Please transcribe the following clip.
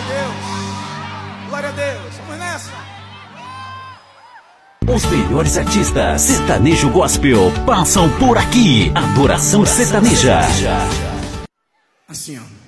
Glória a Deus. Vamos nessa. Os melhores artistas sertanejo gospel passam por aqui. Adoração sertaneja. Assim, ó.